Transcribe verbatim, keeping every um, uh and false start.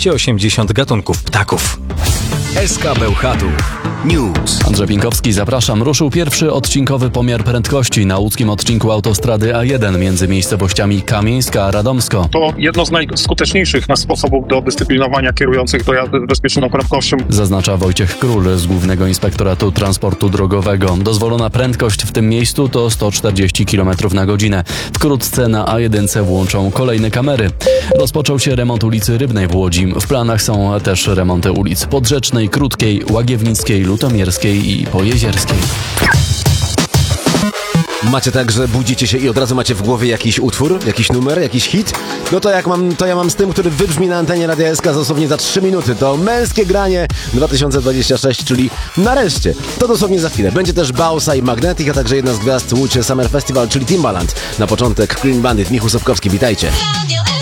dwieście osiemdziesiąt gatunków ptaków. S K Bełchatów News. Andrzej Pinkowski, zapraszam. Ruszył pierwszy odcinkowy pomiar prędkości na łódzkim odcinku autostrady A jeden między miejscowościami Kamieńska a Radomsko. To jedno z najskuteczniejszych sposobów do dyscyplinowania kierujących do jazdy z bezpieczną prędkością. Zaznacza Wojciech Król z Głównego Inspektoratu Transportu Drogowego. Dozwolona prędkość w tym miejscu to sto czterdzieści kilometrów na godzinę. Wkrótce na A jeden włączą kolejne kamery. Rozpoczął się remont ulicy Rybnej w Łodzi. W planach są też remonty ulic Podrzecznej, Krótkiej, Łagiewnickiej, Lutomierskiej i Pojezierskiej. Macie tak, że budzicie się i od razu macie w głowie jakiś utwór, jakiś numer, jakiś hit? No to jak mam, to ja mam z tym, który wybrzmi na antenie Radia S K dosłownie za trzy minuty. To Męskie Granie dwa tysiące dwudziesty szósty, czyli nareszcie. To dosłownie za chwilę. Będzie też Bausa i Magnetic, a także jedna z gwiazd Łódź Summer Festival, czyli Timbaland. Na początek Clean Bandit, Michał Sobkowski, witajcie.